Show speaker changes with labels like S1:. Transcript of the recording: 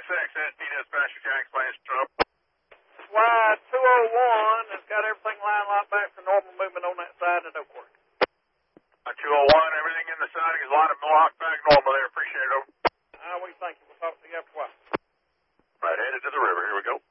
S1: SXSD dispatcher, Jack Plans Trump.
S2: Wide 201 has got everything line locked back for normal movement on that side of Oakwood.
S1: 201, everything in the siding is locked back normal there. Appreciate it, over.
S2: We thank you. We'll talk to you after a while.
S1: Right, headed to the river. Here we go.